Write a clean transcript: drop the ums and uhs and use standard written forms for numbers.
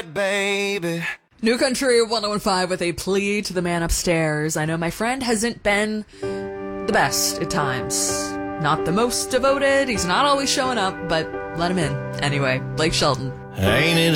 right, baby. New Country 1015 with a plea to the man upstairs. I know my friend hasn't been the best at times. Not the most devoted. He's not always showing up, but let him in. Anyway, Blake Shelton. Ain't it